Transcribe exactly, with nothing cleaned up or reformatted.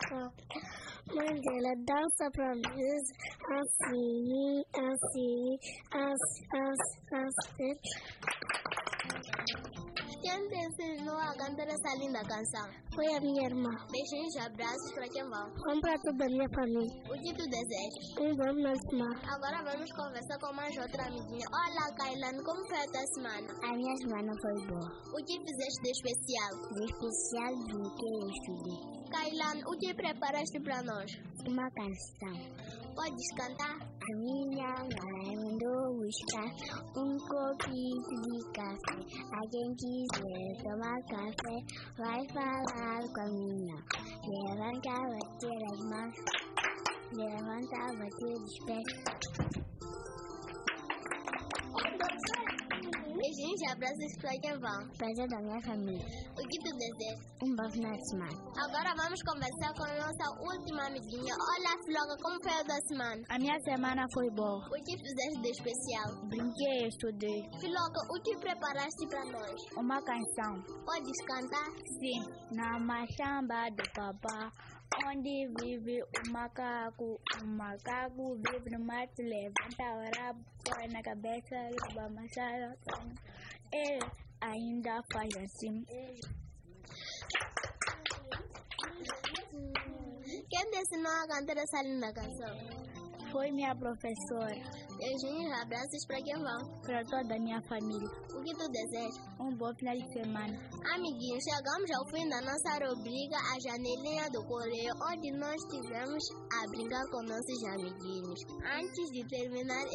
Mãe dela dança pra nós assim, assim, assim, assim. Quem te ensinou a cantar essa linda canção? Foi a minha irmã. Beijinhos e abraços para quem vão. Vamos para toda a minha família. O que tu desejas? Um bom final de semana. Agora vamos conversar com mais outra amiguinha. Olá, Kailan, como foi a tua semana? A minha semana foi boa. O que fizeste de especial? De especial do que eu estudei. Kailan, o que preparaste para nós? Uma canção. Podes cantar? A minha mãe mandou buscar um copinho de café. A quem quiser tomar café, vai falar com a minha. Levanta, bater as mãos. Levanta, bater os pés. Beijinhos e abraços para quem vão. Prazer da minha família. O que tu desejas? Um bom final de semana. Agora vamos conversar com a nossa última amiguinha. Olá, Floca, como foi a tua semana? A minha semana foi boa. O que fizeste de especial? Brinquei e estudei. Floca, o que preparaste para nós? Uma canção. Podes cantar? Sim. Na machamba do papá, onde vive o macaco. O macaco vive no mato, levanta o rabo, põe na cabeça, leva a machada. Ele ainda faz assim. Quem te ensinou a cantar essa linda canção? Foi minha professora. Beijinhos e abraços para quem vão. Para toda a minha família. O que tu desejas? Um bom final de semana. Amiguinhos, chegamos ao fim da nossa rubrica A Janelinha do Correio, onde nós tivemos a brincar com nossos amiguinhos. Antes de terminar,